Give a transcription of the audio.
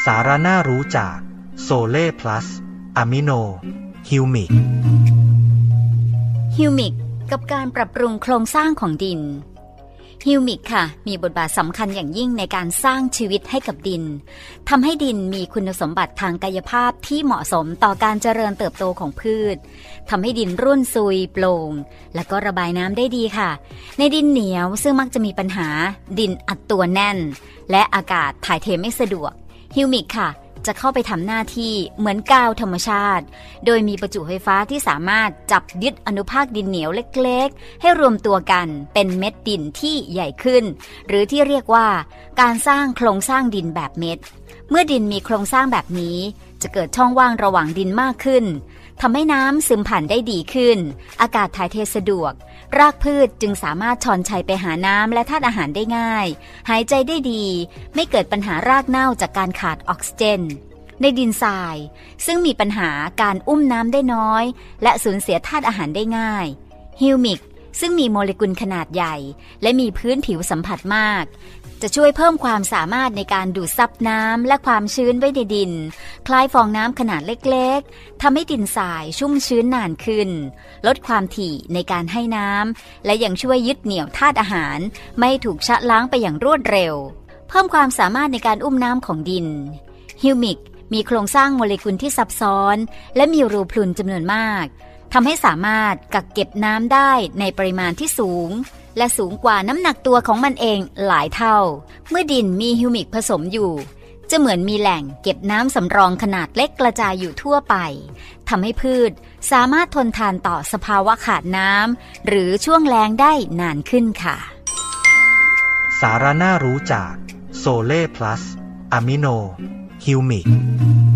สาระน่ารู้จากโซเล่พลัสอะมิโนฮิวมิกฮิวมิกกับการปรับปรุงโครงสร้างของดินฮิวมิกค่ะมีบทบาทสำคัญอย่างยิ่งในการสร้างชีวิตให้กับดินทำให้ดินมีคุณสมบัติทางกายภาพที่เหมาะสมต่อการเจริญเติบโตของพืชทำให้ดินร่วนซุยโปร่งและก็ระบายน้ำได้ดีค่ะในดินเหนียวซึ่งมักจะมีปัญหาดินอัดตัวแน่นและอากาศถ่ายเทไม่สะดวกฮิวมิกค่ะจะเข้าไปทำหน้าที่เหมือนกาวธรรมชาติโดยมีประจุไฟฟ้าที่สามารถจับยึดอนุภาคดินเหนียวเล็กๆให้รวมตัวกันเป็นเม็ดดินที่ใหญ่ขึ้นหรือที่เรียกว่าการสร้างโครงสร้างดินแบบเม็ดเมื่อดินมีโครงสร้างแบบนี้จะเกิดช่องว่างระหว่างดินมากขึ้นทำให้น้ำซึมผ่านได้ดีขึ้นอากาศถ่ายเทสะดวกรากพืชจึงสามารถชอนชัยไปหาน้ำและธาตุอาหารได้ง่ายหายใจได้ดีไม่เกิดปัญหารากเน่าจากการขาดออกซิเจนในดินทรายซึ่งมีปัญหาการอุ้มน้ำได้น้อยและสูญเสียธาตุอาหารได้ง่ายฮิวมิกซึ่งมีโมเลกุลขนาดใหญ่และมีพื้นผิวสัมผัสมากจะช่วยเพิ่มความสามารถในการดูดซับน้ำและความชื้นไว้ในดินคล้ายฟองน้ำขนาดเล็กๆทำให้ดินทรายชุ่มชื้นนานขึ้นลดความถี่ในการให้น้ำและยังช่วยยึดเหนี่ยวธาตุอาหารไม่ถูกชะล้างไปอย่างรวดเร็วเพิ่มความสามารถในการอุ้มน้ำของดินฮิวมิกมีโครงสร้างโมเลกุลที่ซับซ้อนและมีรูพรุนจำนวนมากทำให้สามารถกักเก็บน้ำได้ในปริมาณที่สูงและสูงกว่าน้ำหนักตัวของมันเองหลายเท่าเมื่อดินมีฮิวมิกผสมอยู่จะเหมือนมีแหล่งเก็บน้ำสำรองขนาดเล็กกระจายอยู่ทั่วไปทำให้พืชสามารถทนทานต่อสภาวะขาดน้ำหรือช่วงแล้งได้นานขึ้นค่ะสาระน่ารู้จากโซเล่พลัสอะมิโนฮิวมิก